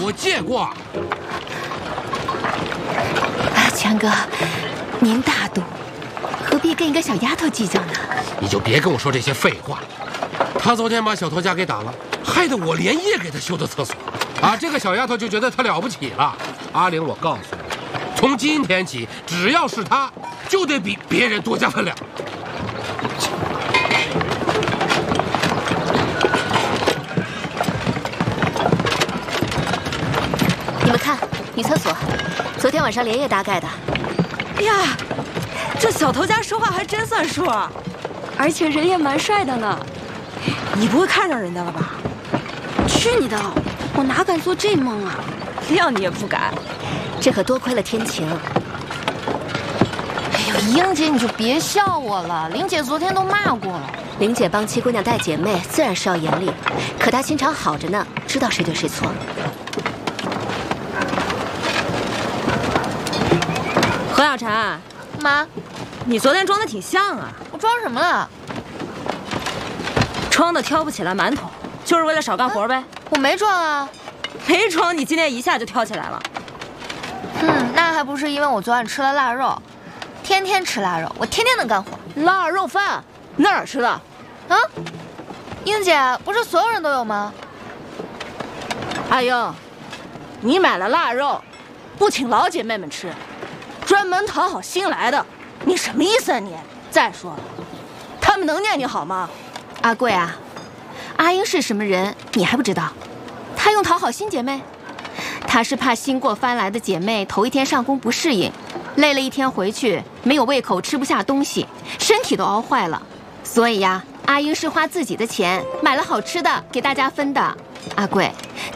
我借过。 全哥，您大度，何必跟一个小丫头计较呢？ 你就别跟我说这些废话。他昨天把小头家给打了，害得我连夜给他修的厕所。这个小丫头就觉得他了不起了。阿玲，我告诉你，从今天起，只要是他，就得比别人多加分量。 你们看，女厕所，昨天晚上连夜搭盖的。 哎呀，这小头家说话还真算数， 而且人也蛮帅的呢。 你不会看上人家了吧？ 去你的！我哪敢做这梦啊！ 谅你也不敢。 这可多亏了天晴。 哎呦，英姐你就别笑我了，玲姐昨天都骂过了。 玲姐帮七姑娘带姐妹，自然是要严厉，可她心肠好着呢，知道谁对谁错。 何小婵， 妈， 你昨天装的挺像啊。 我装什么了？ 装的挑不起来馒头，就是为了少干活呗。 我没装啊。 没装，你今天一下就挑起来了。 那还不是因为我昨晚吃了腊肉，天天吃腊肉，我天天能干活。 腊肉饭哪儿吃的？ 啊？英姐，不是所有人都有吗？ 阿英，你买了腊肉，不请老姐妹们吃，专门讨好新来的，你什么意思啊你？再说了，他们能念你好吗？ 阿贵啊，阿英是什么人，你还不知道？她用讨好新姐妹，她是怕新过番来的姐妹头一天上工不适应，累了一天回去没有胃口，吃不下东西，身体都熬坏了。所以呀，阿英是花自己的钱买了好吃的给大家分的。阿贵。